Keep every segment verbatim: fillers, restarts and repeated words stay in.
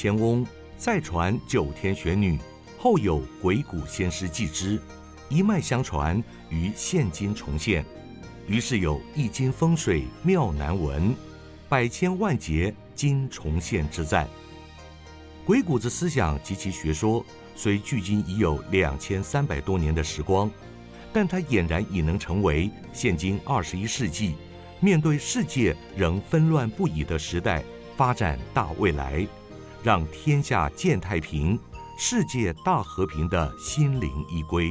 仙翁，再传九天玄女，后有鬼谷先师继之，一脉相传，于现今重现。于是有易经风水妙难闻，百千万劫今重现之赞。鬼谷子思想及其学说虽距今已有两千三百多年的时光，但它俨然已能成为现今二十一世纪面对世界仍纷乱不已的时代发展大未来，让天下见太平、世界大和平的心灵依归。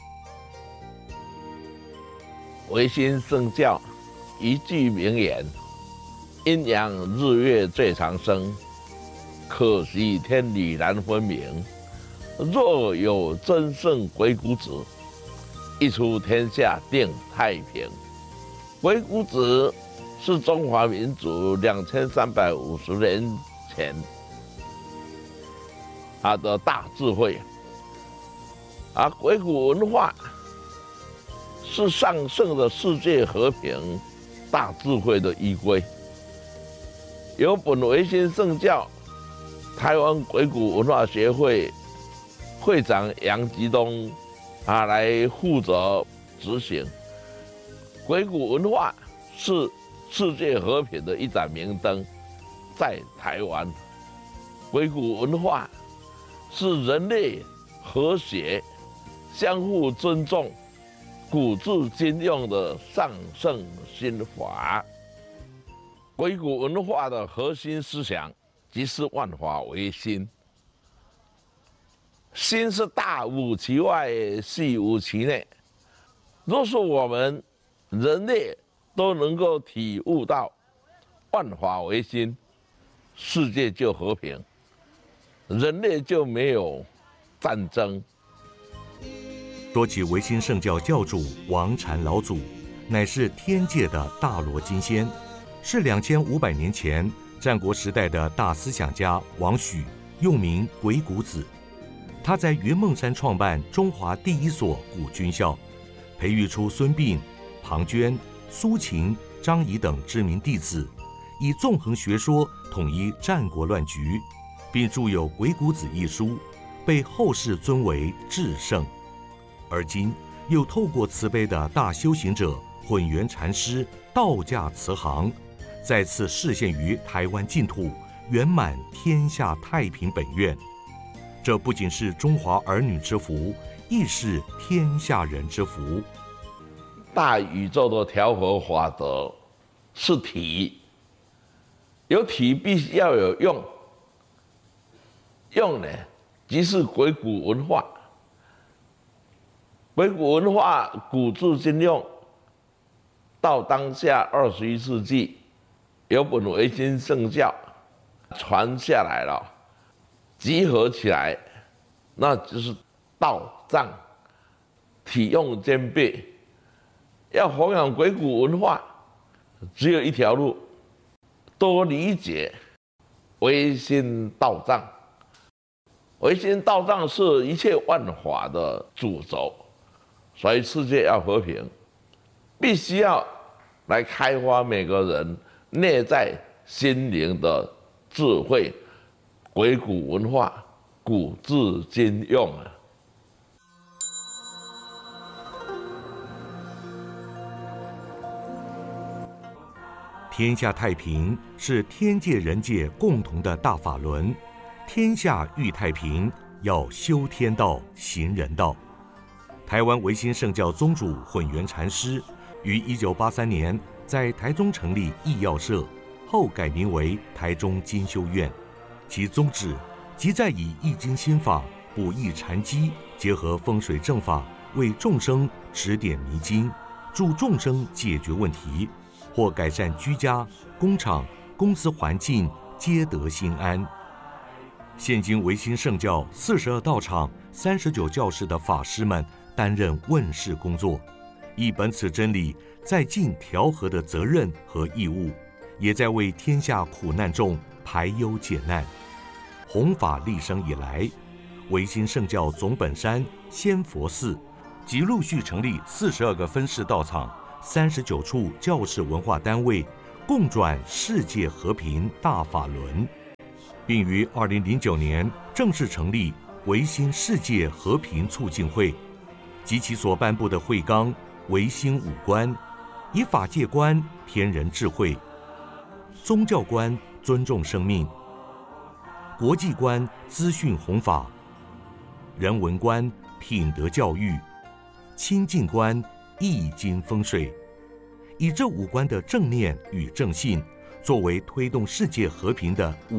维新圣教一句名言：阴阳日月最长生，可惜天理难分明。若有真圣鬼谷子，一出天下定太平。鬼谷子是中华民族两千三百五十年前他的大智慧，而鬼谷文化是上圣的世界和平大智慧的依归。由本维新圣教台湾鬼谷文化协会会长杨吉东啊来负责执行。鬼谷文化是世界和平的一盏明灯，在台湾，鬼谷文化是人类和谐、相互尊重、古至今用的上圣心法。鬼谷文化的核心思想即是万法唯心，心是大无其外，细无其内。若是我们人类都能够体悟到万法唯心，世界就和平，人类就没有战争。 说起维新圣教教主王禅老祖，乃是天界的大罗金仙，是两千五百年前战国时代的大思想家王许，又名鬼谷子。他在云梦山创办中华第一所古军校，培育出孙膑、庞涓、苏秦、张仪等知名弟子，以纵横学说统一战国乱局，并著有《鬼谷子》一书，被后世尊为至圣。而今又透过慈悲的大修行者混元禅师道驾慈航，再次示现于台湾净土，圆满天下太平本愿。这不仅是中华儿女之福，亦是天下人之福。 大宇宙的调和法则是体，有体必须要有用，用呢即是鬼谷文化。鬼谷文化古至今用，到当下二十一世纪，有本维新圣教传下来了，集合起来，那就是道藏，体用兼备。要弘扬鬼谷文化，只有一条路，多理解唯心道藏。唯心道藏是一切万法的主轴，所以世界要和平，必须要来开发每个人内在心灵的智慧。鬼谷文化古至今用啊。 天下太平是天界人界共同的大法轮，天下欲太平，要修天道行人道。台湾维新圣教宗主混元禅师于一九八三年在台中成立义药社，后改名为台中金修院。其宗旨即在以易经心法、补益禅机，结合风水正法，为众生指点迷津，助众生解决问题，或改善居家、工厂、公司环境，皆得心安。现今维新圣教四十二道场、三十九教室的法师们担任问世工作，以本此真理在尽调和的责任和义务，也在为天下苦难众排忧解难。弘法立生以来，维新圣教总本山、仙佛寺即陆续成立四十二个分寺道场、三十九处教士文化单位，共转世界和平大法轮。 并于二零零九年正式成立维新世界和平促进会，及其所颁布的会纲维新五观，以法界观天人智慧，宗教观尊重生命，国际观资讯弘法，人文观品德教育，清净观易经风水，以这五观的正念与正信，作为推动世界和平的